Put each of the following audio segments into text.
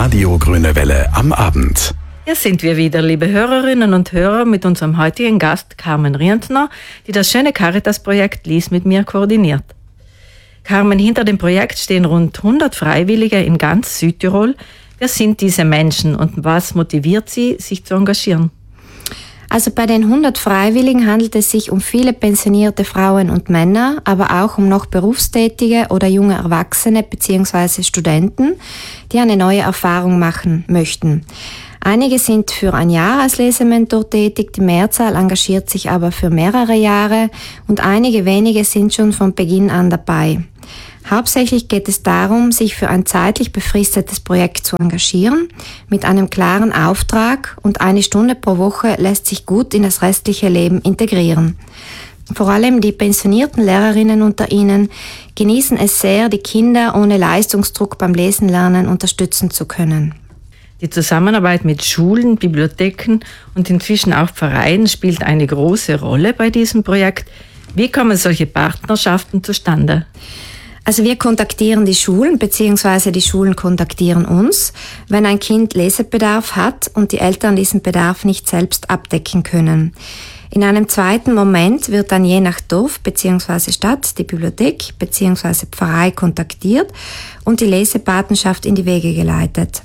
Radio Grüne Welle am Abend. Hier sind wir wieder, liebe Hörerinnen und Hörer, mit unserem heutigen Gast Carmen Rientner, die das schöne Caritas-Projekt Lies mit mir koordiniert. Carmen, hinter dem Projekt stehen rund 100 Freiwillige in ganz Südtirol. Wer sind diese Menschen und was motiviert sie, sich zu engagieren? Also bei den 100 Freiwilligen handelt es sich um viele pensionierte Frauen und Männer, aber auch um noch Berufstätige oder junge Erwachsene bzw. Studenten, die eine neue Erfahrung machen möchten. Einige sind für ein Jahr als Lesementor tätig, die Mehrzahl engagiert sich aber für mehrere Jahre und einige wenige sind schon von Beginn an dabei. Hauptsächlich geht es darum, sich für ein zeitlich befristetes Projekt zu engagieren, mit einem klaren Auftrag, und 1 Stunde pro Woche lässt sich gut in das restliche Leben integrieren. Vor allem die pensionierten Lehrerinnen unter Ihnen genießen es sehr, die Kinder ohne Leistungsdruck beim Lesen lernen unterstützen zu können. Die Zusammenarbeit mit Schulen, Bibliotheken und inzwischen auch Vereinen spielt eine große Rolle bei diesem Projekt. Wie kommen solche Partnerschaften zustande? Also wir kontaktieren die Schulen bzw. die Schulen kontaktieren uns, wenn ein Kind Lesebedarf hat und die Eltern diesen Bedarf nicht selbst abdecken können. In einem zweiten Moment wird dann je nach Dorf bzw. Stadt die Bibliothek bzw. Pfarrei kontaktiert und die Lesepatenschaft in die Wege geleitet.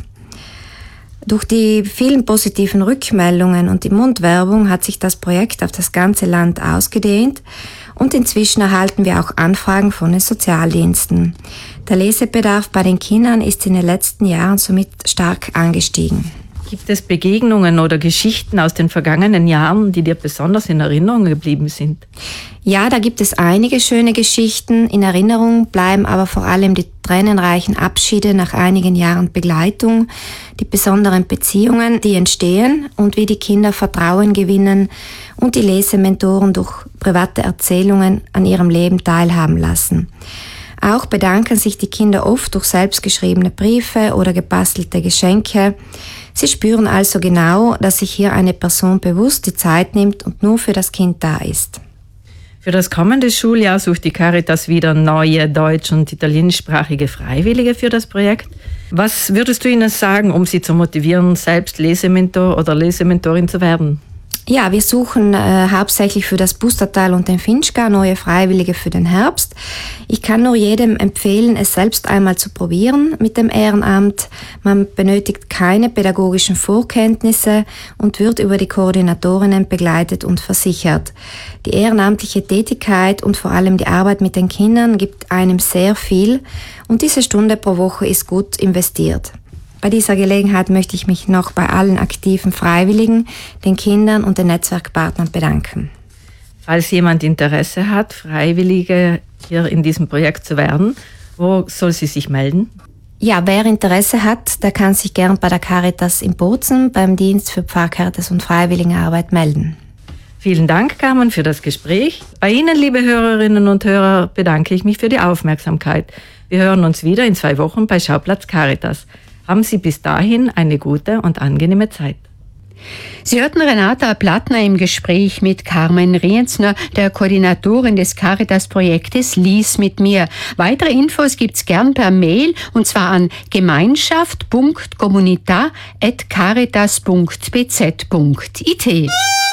Durch die vielen positiven Rückmeldungen und die Mundwerbung hat sich das Projekt auf das ganze Land ausgedehnt und inzwischen erhalten wir auch Anfragen von den Sozialdiensten. Der Lesebedarf bei den Kindern ist in den letzten Jahren somit stark angestiegen. Gibt es Begegnungen oder Geschichten aus den vergangenen Jahren, die dir besonders in Erinnerung geblieben sind? Ja, da gibt es einige schöne Geschichten. In Erinnerung bleiben aber vor allem die tränenreichen Abschiede nach einigen Jahren Begleitung, die besonderen Beziehungen, die entstehen und wie die Kinder Vertrauen gewinnen und die Lesementoren durch private Erzählungen an ihrem Leben teilhaben lassen. Auch bedanken sich die Kinder oft durch selbstgeschriebene Briefe oder gebastelte Geschenke. Sie spüren also genau, dass sich hier eine Person bewusst die Zeit nimmt und nur für das Kind da ist. Für das kommende Schuljahr sucht die Caritas wieder neue deutsch- und italienischsprachige Freiwillige für das Projekt. Was würdest du ihnen sagen, um sie zu motivieren, selbst Lesementor oder Lesementorin zu werden? Ja, wir suchen hauptsächlich für das Pustertal und den Finchgau neue Freiwillige für den Herbst. Ich kann nur jedem empfehlen, es selbst einmal zu probieren mit dem Ehrenamt. Man benötigt keine pädagogischen Vorkenntnisse und wird über die Koordinatorinnen begleitet und versichert. Die ehrenamtliche Tätigkeit und vor allem die Arbeit mit den Kindern gibt einem sehr viel und diese Stunde pro Woche ist gut investiert. Bei dieser Gelegenheit möchte ich mich noch bei allen aktiven Freiwilligen, den Kindern und den Netzwerkpartnern bedanken. Falls jemand Interesse hat, Freiwillige hier in diesem Projekt zu werden, wo soll sie sich melden? Ja, wer Interesse hat, der kann sich gern bei der Caritas in Bozen beim Dienst für Pfarrcaritas und Freiwilligenarbeit melden. Vielen Dank, Carmen, für das Gespräch. Bei Ihnen, liebe Hörerinnen und Hörer, bedanke ich mich für die Aufmerksamkeit. Wir hören uns wieder in 2 Wochen bei Schauplatz Caritas. Haben Sie bis dahin eine gute und angenehme Zeit. Sie hörten Renata Plattner im Gespräch mit Carmen Rientner, der Koordinatorin des Caritas-Projektes Lies mit mir. Weitere Infos gibt's gern per Mail und zwar an gemeinschaft.comunita@caritas.bz.it.